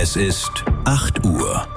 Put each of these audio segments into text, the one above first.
Es ist 8 Uhr.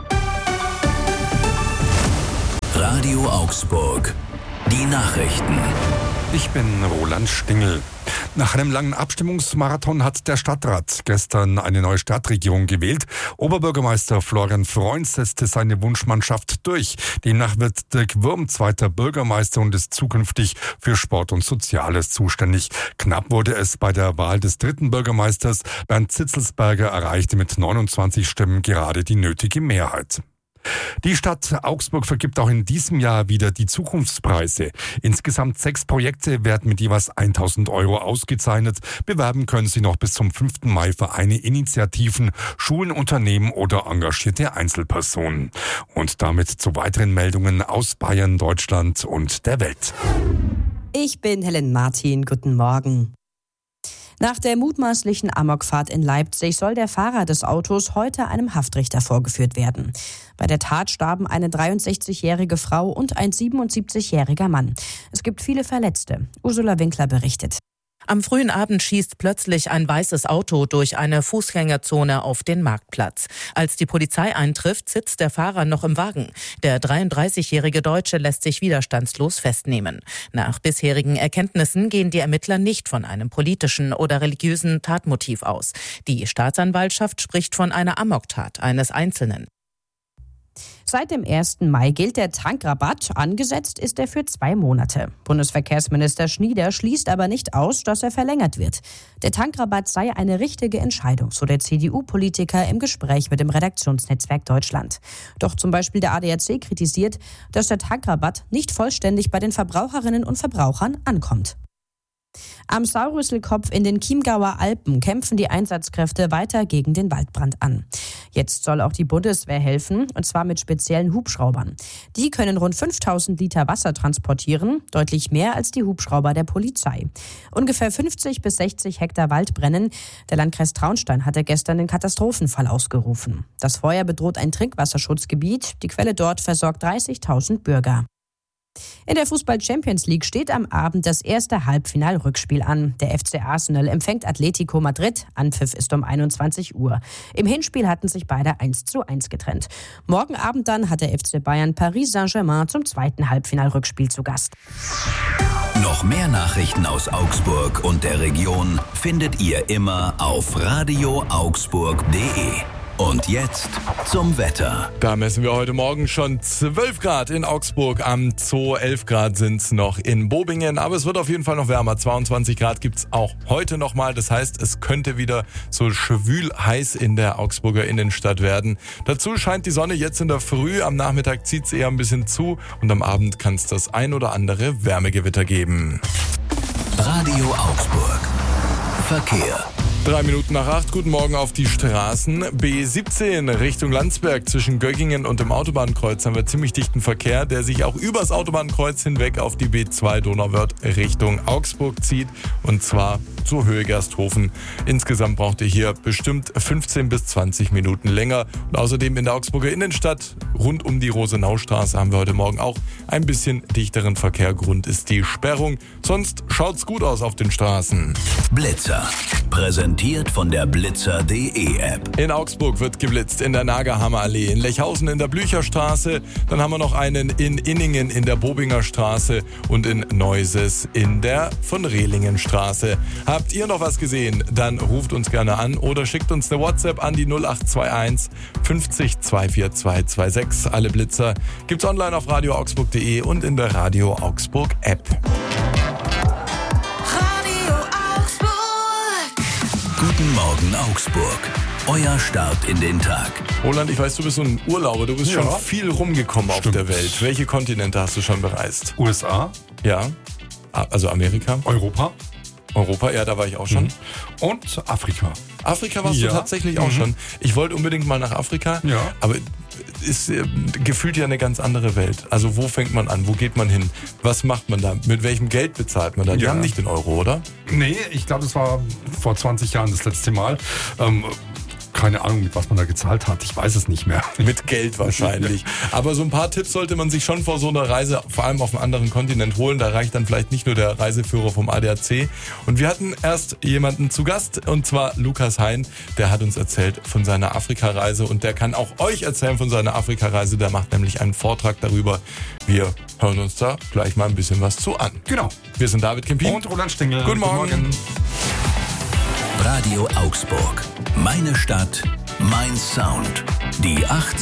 Radio Augsburg. Die Nachrichten. Ich bin Roland Stingel. Nach einem langen Abstimmungsmarathon hat der Stadtrat gestern eine neue Stadtregierung gewählt. Oberbürgermeister Florian Freund setzte seine Wunschmannschaft durch. Demnach wird Dirk Würm zweiter Bürgermeister und ist zukünftig für Sport und Soziales zuständig. Knapp wurde es bei der Wahl des dritten Bürgermeisters. Bernd Zitzelsberger erreichte mit 29 Stimmen gerade die nötige Mehrheit. Die Stadt Augsburg vergibt auch in diesem Jahr wieder die Zukunftspreise. Insgesamt 6 Projekte werden mit jeweils 1.000 € ausgezeichnet. Bewerben können Sie noch bis zum 5. Mai Vereine, Initiativen, Schulen, Unternehmen oder engagierte Einzelpersonen. Und damit zu weiteren Meldungen aus Bayern, Deutschland und der Welt. Ich bin Helen Martin. Guten Morgen. Nach der mutmaßlichen Amokfahrt in Leipzig soll der Fahrer des Autos heute einem Haftrichter vorgeführt werden. Bei der Tat starben eine 63-jährige Frau und ein 77-jähriger Mann. Es gibt viele Verletzte. Ursula Winkler berichtet. Am frühen Abend schießt plötzlich ein weißes Auto durch eine Fußgängerzone auf den Marktplatz. Als die Polizei eintrifft, sitzt der Fahrer noch im Wagen. Der 33-jährige Deutsche lässt sich widerstandslos festnehmen. Nach bisherigen Erkenntnissen gehen die Ermittler nicht von einem politischen oder religiösen Tatmotiv aus. Die Staatsanwaltschaft spricht von einer Amoktat eines Einzelnen. Seit dem 1. Mai gilt der Tankrabatt. Angesetzt ist er für 2 Monate. Bundesverkehrsminister Schnieder schließt aber nicht aus, dass er verlängert wird. Der Tankrabatt sei eine richtige Entscheidung, so der CDU-Politiker im Gespräch mit dem Redaktionsnetzwerk Deutschland. Doch zum Beispiel der ADAC kritisiert, dass der Tankrabatt nicht vollständig bei den Verbraucherinnen und Verbrauchern ankommt. Am Saurrüsselkopf in den Chiemgauer Alpen kämpfen die Einsatzkräfte weiter gegen den Waldbrand an. Jetzt soll auch die Bundeswehr helfen, und zwar mit speziellen Hubschraubern. Die können rund 5000 Liter Wasser transportieren, deutlich mehr als die Hubschrauber der Polizei. Ungefähr 50 bis 60 Hektar Wald brennen. Der Landkreis Traunstein hatte gestern den Katastrophenfall ausgerufen. Das Feuer bedroht ein Trinkwasserschutzgebiet. Die Quelle dort versorgt 30.000 Bürger. In der Fußball-Champions League steht am Abend das erste Halbfinal-Rückspiel an. Der FC Arsenal empfängt Atletico Madrid. Anpfiff ist um 21 Uhr. Im Hinspiel hatten sich beide 1:1 getrennt. Morgen Abend dann hat der FC Bayern Paris Saint-Germain zum zweiten Halbfinal-Rückspiel zu Gast. Noch mehr Nachrichten aus Augsburg und der Region findet ihr immer auf radioaugsburg.de. Und jetzt zum Wetter. Da messen wir heute Morgen schon 12 Grad in Augsburg am Zoo. 11 Grad sind es noch in Bobingen. Aber es wird auf jeden Fall noch wärmer. 22 Grad gibt es auch heute nochmal. Das heißt, es könnte wieder so schwül heiß in der Augsburger Innenstadt werden. Dazu scheint die Sonne jetzt in der Früh. Am Nachmittag zieht es eher ein bisschen zu. Und am Abend kann es das ein oder andere Wärmegewitter geben. Radio Augsburg. Verkehr. 3 Minuten nach 8, guten Morgen auf die Straßen. B17 Richtung Landsberg zwischen Göggingen und dem Autobahnkreuz haben wir ziemlich dichten Verkehr, der sich auch übers Autobahnkreuz hinweg auf die B2 Donauwörth Richtung Augsburg zieht, und zwar zur Höhe Gersthofen. Insgesamt braucht ihr hier bestimmt 15 bis 20 Minuten länger. Und außerdem in der Augsburger Innenstadt rund um die Rosenaustraße haben wir heute Morgen auch ein bisschen dichteren Verkehr. Grund ist die Sperrung. Sonst schaut's gut aus auf den Straßen. Blitzer. Präsentiert von der Blitzer.de App. In Augsburg wird geblitzt in der Nagerhammer Allee, in Lechhausen in der Blücherstraße. Dann haben wir noch einen in Inningen in der Bobinger Straße und in Neuses in der von Rehlingenstraße. Habt ihr noch was gesehen? Dann ruft uns gerne an oder schickt uns eine WhatsApp an die 0821 50 24226. Alle Blitzer gibt's online auf radioaugsburg.de und in der Radio Augsburg App. Guten Morgen Augsburg. Euer Start in den Tag. Roland, ich weiß, du bist so ein Urlauber. Du bist schon viel rumgekommen auf der Welt. Welche Kontinente hast du schon bereist? USA. Ja, also Amerika. Europa, ja, da war ich auch schon. Und Afrika. Afrika warst du tatsächlich auch schon. Ich wollte unbedingt mal nach Afrika, aber ist gefühlt ja eine ganz andere Welt. Also wo fängt man an? Wo geht man hin? Was macht man da? Mit welchem Geld bezahlt man da? Die haben nicht den Euro, oder? Nee, ich glaube, das war vor 20 Jahren das letzte Mal. Keine Ahnung, mit was man da gezahlt hat. Ich weiß es nicht mehr. Mit Geld wahrscheinlich. Aber so ein paar Tipps sollte man sich schon vor so einer Reise, vor allem auf einem anderen Kontinent, holen. Da reicht dann vielleicht nicht nur der Reiseführer vom ADAC. Und wir hatten erst jemanden zu Gast, und zwar Lukas Hein. Der hat uns erzählt von seiner Afrikareise und der kann auch euch erzählen von seiner Afrikareise. Der macht nämlich einen Vortrag darüber. Wir hören uns da gleich mal ein bisschen was zu an. Genau. Wir sind David Kempin Und Roland Stingel. Guten Morgen. Radio Augsburg. Meine Stadt, mein Sound. Die 8